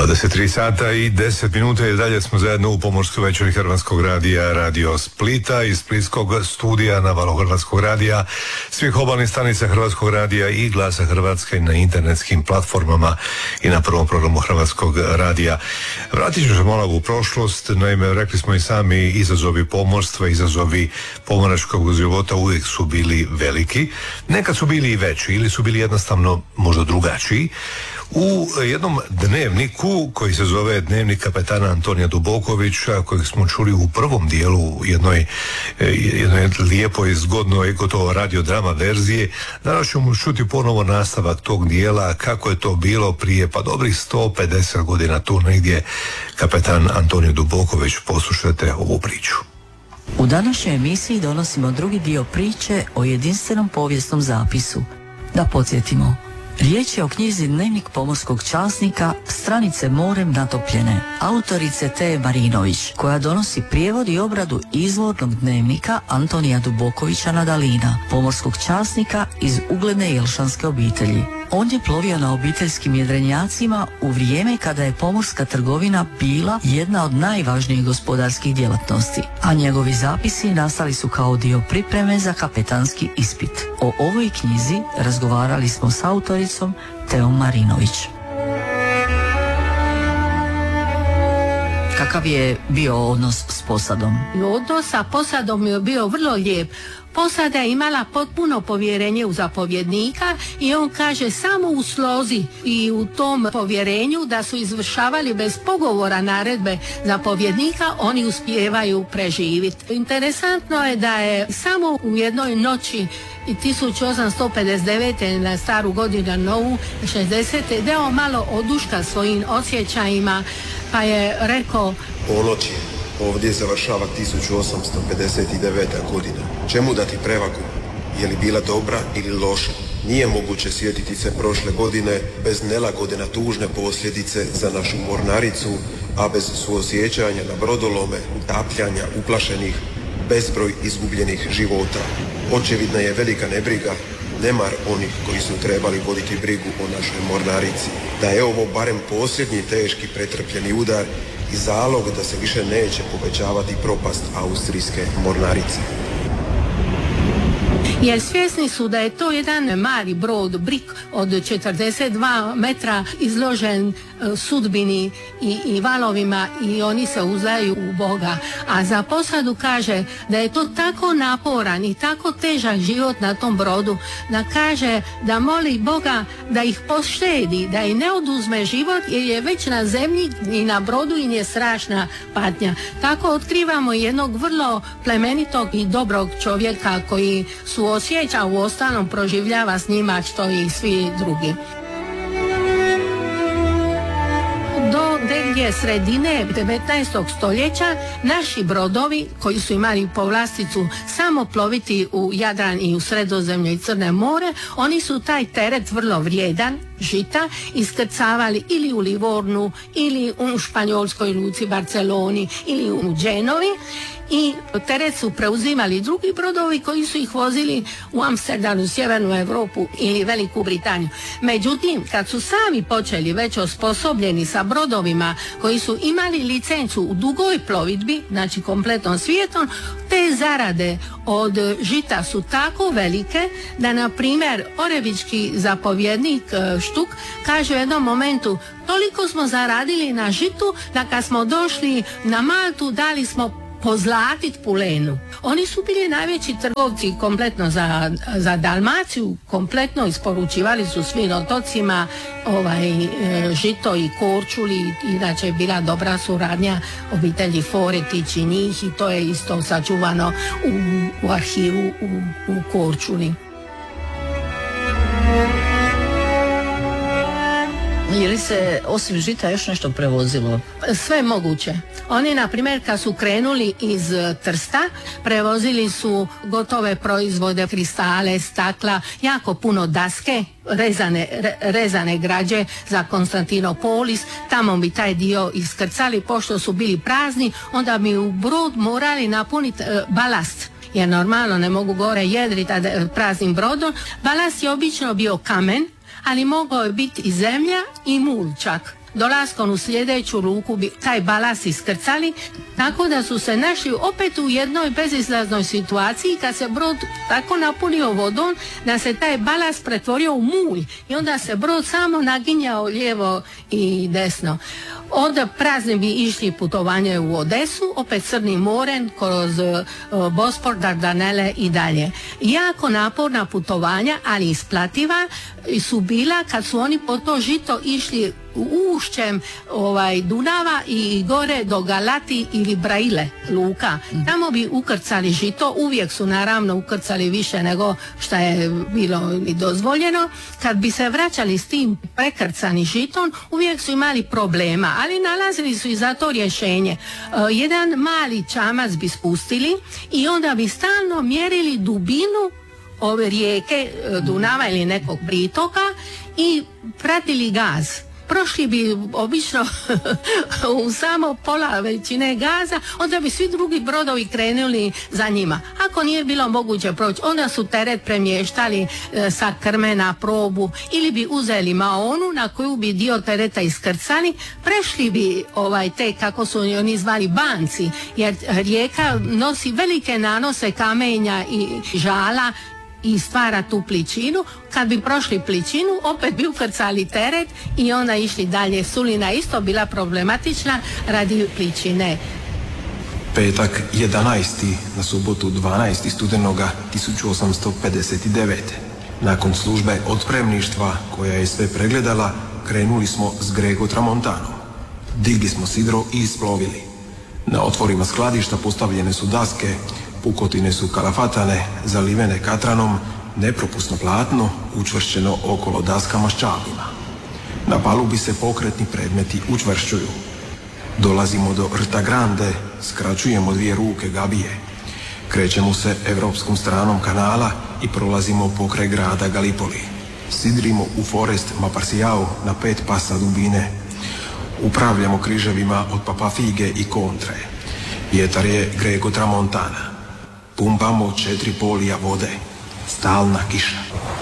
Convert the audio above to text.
23 sata i 10 minuta i dalje smo zajedno u pomorskoj večeri Hrvatskog radija, Radio Splita, iz splitskog studija na valu Hrvatskog radija, svih obalnih stanica Hrvatskog radija i Glasa Hrvatske na internetskim platformama i na prvom programu Hrvatskog radija. Vratit ću se malo u prošlost, naime rekli smo i sami, izazovi pomorstva, izazovi pomoračkog života uvijek su bili veliki, nekad su bili i veći ili su bili jednostavno možda drugačiji. U jednom dnevniku koji se zove Dnevnik kapetana Antonija Dubokovića, kojeg smo čuli u prvom dijelu jednoj lijepoj, zgodnoj, gotovo radiodrama verzije, danas ćemo čuti ponovo nastavak tog dijela, kako je to bilo prije pa dobrih 150 godina, tu negdje kapetan Antonio Duboković. Poslušajte ovu priču. U današnjoj emisiji donosimo drugi dio priče o jedinstvenom povijesnom zapisu. Da podsjetimo, riječ je o knjizi Dnevnik pomorskog časnika, stranice morem natopljene, autorice T. Marinović, koja donosi prijevod i obradu izvornog dnevnika Antonija Dubokovića Nadalina, pomorskog časnika iz ugledne jelšanske obitelji. On je plovio na obiteljskim jedrenjacima u vrijeme kada je pomorska trgovina bila jedna od najvažnijih gospodarskih djelatnosti, a njegovi zapisi nastali su kao dio pripreme za kapetanski ispit. O ovoj knjizi razgovarali smo s autoricom Teom Marinović. Kakav je bio odnos s posadom? Odnos sa posadom je bio vrlo lijep. Posada je imala potpuno povjerenje u zapovjednika i on kaže samo u slozi i u tom povjerenju da su izvršavali bez pogovora naredbe zapovjednika, oni uspijevaju preživjeti. Interesantno je da je samo u jednoj noći 1859. na staru godinu novu 60. dao malo oduška svojim osjećajima, pa je rekao: ponoć je, ovdje završava 1859. godina. Čemu dati prevagu? Je li bila dobra ili loša? Nije moguće sjetiti se prošle godine bez nelagode na tužne posljedice za našu mornaricu, a bez suosjećanja na brodolome, utapljanja uplašenih, bezbroj izgubljenih života. Očevidna je velika nebriga, nemar onih koji su trebali voditi brigu o našoj mornarici. Da je ovo barem posljednji teški pretrpljeni udar i zalog da se više neće povećavati propast austrijske mornarice. Jer svjesni su da je to jedan mali brod, brik od 42 metra izložen sudbini i valovima i oni se uzdaju u Boga. A za posadu kaže da je to tako naporan i tako težak život na tom brodu, da kaže da moli Boga da ih poštedi, da im ne oduzme život jer je već na zemlji i na brodu im je strašna patnja. Tako otkrivamo jednog vrlo plemenitog i dobrog čovjeka koji suosjeća, u ostalom proživljava s njima što i svi drugi. Do negdje sredine 19. stoljeća naši brodovi koji su imali povlasticu samo ploviti u Jadran i u Sredozemlje i Crne more, oni su taj teret vrlo vrijedan, žita, iskrcavali ili u Livornu ili u španjolskoj luci Barceloni ili u Genovi i teret su preuzimali drugi brodovi koji su ih vozili u Amsterdam, u Sjevernu Europu ili Veliku Britaniju. Međutim, kad su sami počeli već osposobljeni sa brodovima koji su imali licencu u dugoj plovidbi, znači kompletnom svijetom, te zarade od žita su tako velike da, na primjer, orevički zapovjednik Štuk kaže u jednom momentu: toliko smo zaradili na žitu da kad smo došli na Maltu dali smo pozlatit pulenu. Oni su bili najveći trgovci kompletno za Dalmaciju, kompletno isporučivali su svim otocima žito i Korčuli, inače je bila dobra suradnja obitelji Foretić i njih i to je isto sačuvano u arhivu u Korčuli. Je li se osim žita još nešto prevozilo? Sve moguće. Oni, na primjer, kad su krenuli iz Trsta, prevozili su gotove proizvode, kristale, stakla, jako puno daske, rezane građe za Konstantinopolis. Tamo bi taj dio iskrcali, pošto su bili prazni, onda bi u brod morali napuniti balast. Jer normalno ne mogu gore jedriti praznim brodom. Balast je obično bio kamen, ali mogao je biti i zemlja i mul čak. dolaskom u sljedeću luku bi taj balast iskrcali, tako da su se našli opet u jednoj bezizlaznoj situaciji kad se brod tako napunio vodom da se taj balast pretvorio u mulj i onda se brod samo naginjao lijevo i desno. Onda prazni bi išli putovanje u Odesu, opet Crnim morem, kroz Bospor, Dardanele i dalje. Jako naporna putovanja, ali isplativa su bila kad su oni po to žito išli ušćem Dunava i gore do Galati ili Braile luka. Tamo bi ukrcali žito, uvijek su naravno ukrcali više nego što je bilo i dozvoljeno. Kad bi se vraćali s tim prekrcani žitom, uvijek su imali problema, ali nalazili su i za to rješenje. Jedan mali čamac bi spustili i onda bi stalno mjerili dubinu ove rijeke Dunava ili nekog pritoka i pratili gaz. Prošli bi obično u samo pola većine gaza, onda bi svi drugi brodovi krenuli za njima. Ako nije bilo moguće proći, onda su teret premještali sa krme na probu ili bi uzeli maonu na koju bi dio tereta iskrcali, prešli bi te, kako su oni zvali, banci, jer rijeka nosi velike nanose kamenja i žala i stvara tu pličinu. Kad bi prošli pličinu, opet bi ukrcali teret i onda išli dalje. Sulina isto bila problematična radi pličine. Petak 11. na subotu 12. studenoga 1859. Nakon službe otpremništva koja je sve pregledala, krenuli smo s Grego Tramontanom. Digli smo sidro i isplovili. Na otvorima skladišta postavljene su daske, pukotine su kalafatane, zalivene katranom, nepropusno platno, učvršćeno okolo daskama s čavlima. Na palubi se pokretni predmeti učvršćuju. Dolazimo do Rta Grande, skraćujemo 2 ruke Gabije. Krećemo se evropskom stranom kanala i prolazimo pokraj grada Galipoli. Sidrimo u Forest Maparsiao na 5 pasa dubine. Upravljamo križevima od Papafige i Kontre. Vjetar je Grego Tramontana. Pumpamo 4 polija vode. Stalna kiša.